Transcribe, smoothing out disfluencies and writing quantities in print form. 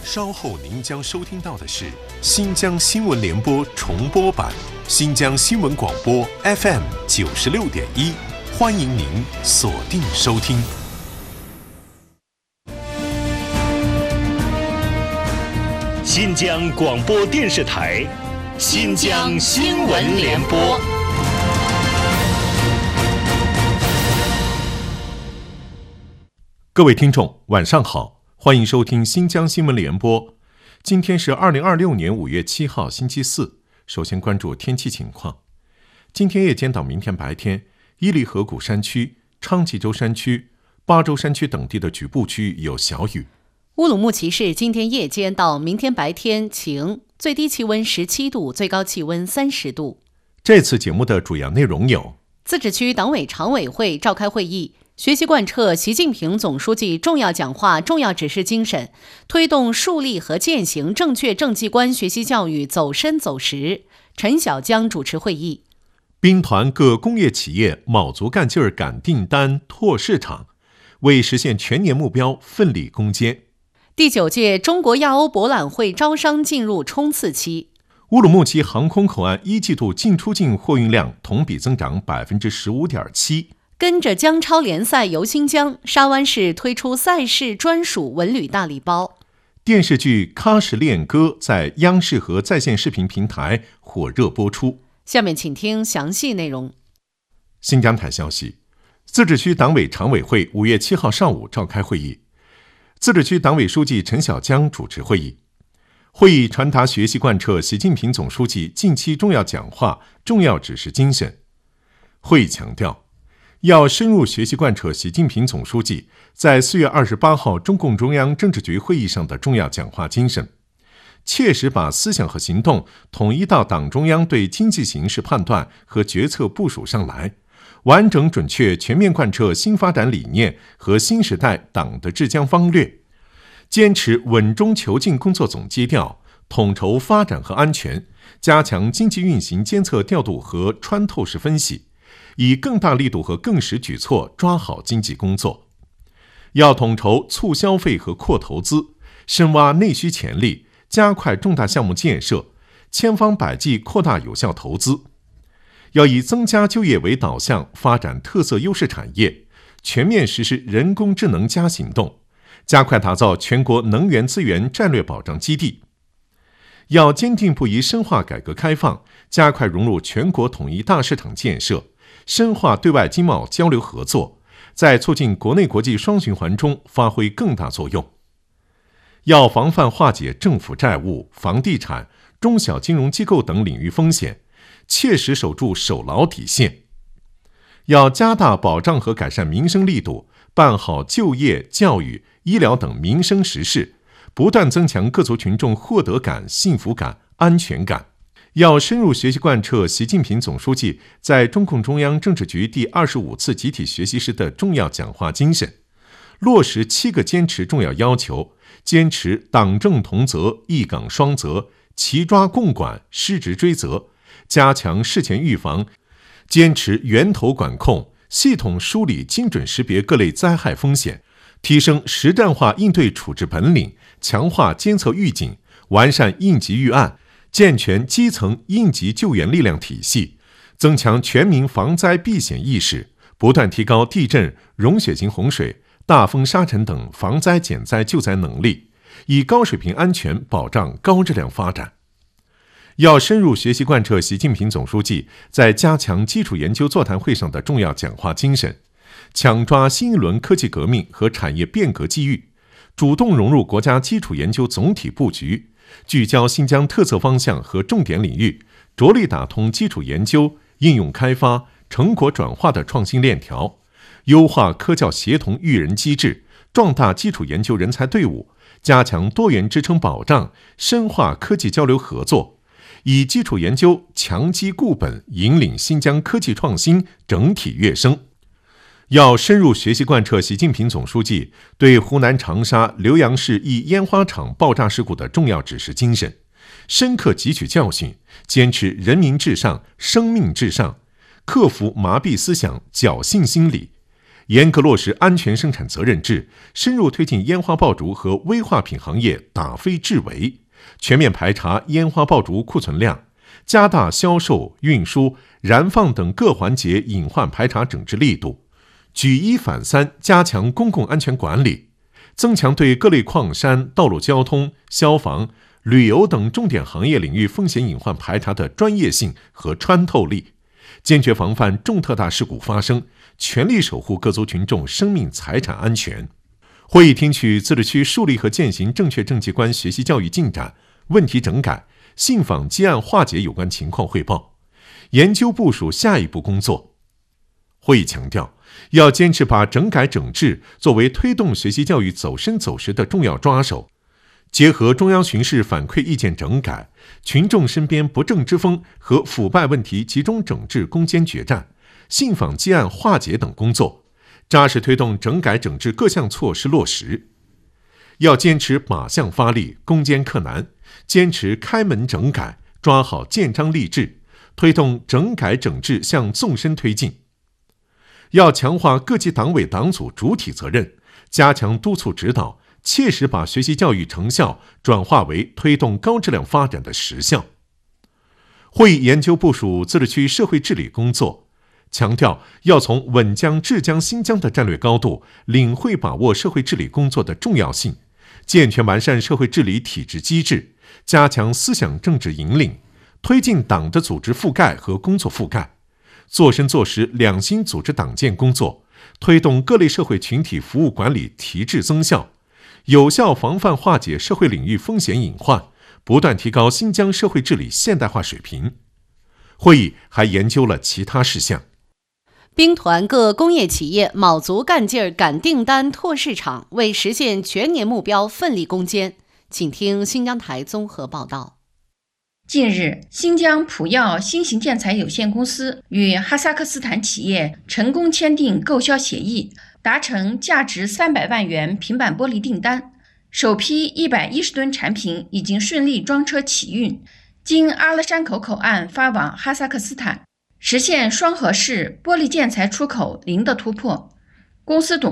稍后您将收听到的是新疆新闻联播重播版，新疆新闻广播 FM 96.1，欢迎您锁定收听。 新疆广播电视台，新疆新闻联播。 各位听众，晚上好，欢迎收听新疆新闻联播。今天是2026年5月7号，星期四。首先关注天气情况。今天夜间到明天白天，伊犁河谷山区、昌吉州山区、巴州山区等地的局部区域有小雨。 乌鲁木齐市今天夜间到明天白天晴，最低气温17度，最高气温30度。 这次节目的主要内容有： 自治区党委常委会召开会议，学习贯彻习近平总书记重要讲话、重要指示精神，推动树立和践行正确政绩观学习教育走深走实。陈小江主持会议。 兵团各工业企业卯足干劲儿赶订单、拓市场，为实现全年目标奋力攻坚。 第9届中国亚欧博览会招商进入冲刺期。 乌鲁木齐航空口岸一季度进出境货运量同比增长 15.7%。 跟着江超联赛游新疆，沙湾市推出赛事专属文旅大礼包。 电视剧《喀什恋歌》在央视和在线视频平台火热播出。 下面请听详细内容。 新疆台消息，自治区党委常委会5月7号上午召开会议，自治区党委书记陈小江主持会议。会议传达学习贯彻习近平总书记近期重要讲话、重要指示精神。会议强调，要深入学习贯彻习近平总书记在4月28号中共中央政治局会议上的重要讲话精神，切实把思想和行动统一到党中央对经济形势判断和决策部署上来，完整准确全面贯彻新发展理念和新时代党的治疆方略，坚持稳中求进工作总基调，统筹发展和安全，加强经济运行监测调度和穿透式分析，以更大力度和更实举措抓好经济工作。要统筹促消费和扩投资，深挖内需潜力，加快重大项目建设，千方百计扩大有效投资。要以增加就业为导向，发展特色优势产业，全面实施人工智能加行动，加快打造全国能源资源战略保障基地。要坚定不移深化改革开放，加快融入全国统一大市场建设，深化对外经贸交流合作，在促进国内国际双循环中发挥更大作用。要防范化解政府债务、房地产、中小金融机构等领域风险，切实守住守牢底线。要加大保障和改善民生力度，办好就业、教育、医疗等民生实事，不断增强各族群众获得感、幸福感、安全感。要深入学习贯彻习近平总书记在中共中央政治局第25次集体学习时的重要讲话精神，落实7个坚持重要要求，坚持党政同责、一岗双责、齐抓共管、失职追责，加强事前预防，坚持源头管控，系统梳理、精准识别各类灾害风险，提升实战化应对处置本领，强化监测预警，完善应急预案，健全基层应急救援力量体系，增强全民防灾避险意识，不断提高地震、溶血型洪水、大风沙尘等防灾减灾救灾能力，以高水平安全保障高质量发展。要深入学习贯彻习近平总书记在加强基础研究座谈会上的重要讲话精神，抢抓新一轮科技革命和产业变革机遇，主动融入国家基础研究总体布局，聚焦新疆特色方向和重点领域，着力打通基础研究、应用开发、成果转化的创新链条，优化科教协同育人机制，壮大基础研究人才队伍，加强多元支撑保障，深化科技交流合作，以基础研究强基固本，引领新疆科技创新整体跃升。要深入学习贯彻习近平总书记对湖南长沙浏阳市一烟花厂爆炸事故的重要指示精神，深刻汲取教训，坚持人民至上、生命至上，克服麻痹思想、侥幸心理， 严格落实安全生产责任制，深入推进烟花爆竹和危化品行业打非治围，全面排查烟花爆竹库存量，加大销售、运输、燃放等各环节隐患排查整治力度，举一反三，加强公共安全管理，增强对各类矿山、道路交通、消防、旅游等重点行业领域风险隐患排查的专业性和穿透力，坚决防范重特大事故发生，全力守护各族群众生命财产安全。会议听取自治区树立和践行正确政绩观学习教育进展、问题整改、信访积案化解有关情况汇报，研究部署下一步工作。会议强调，要坚持把整改整治作为推动学习教育走深走实的重要抓手，结合中央巡视反馈意见整改、群众身边不正之风和腐败问题集中整治攻坚决战、信访积案化解等工作，扎实推动整改整治各项措施落实。要坚持靶向发力、攻坚克难，坚持开门整改，抓好建章立制，推动整改整治向纵深推进。要强化各级党委党组主体责任，加强督促指导，切实把学习教育成效转化为推动高质量发展的实效。会议研究部署自治区社会治理工作，强调要从稳江、治江、兴江的战略高度，领会把握社会治理工作的重要性，健全完善社会治理体制机制，加强思想政治引领，推进党的组织覆盖和工作覆盖，做深做实两新组织党建工作，推动各类社会群体服务管理提质增效，有效防范化解社会领域风险隐患，不断提高新疆社会治理现代化水平。会议还研究了其他事项。 兵团各工业企业卯足干劲儿赶订单拓市场，为实现全年目标奋力攻坚。请听新疆台综合报道。 近日，新疆普药新型建材有限公司与哈萨克斯坦企业成功签订购销协议，达成价值300万元平板玻璃订单，首批110吨产品已经顺利装车起运，经阿勒山口口岸发往哈萨克斯坦，实现双核式玻璃建材出口零的突破。公司董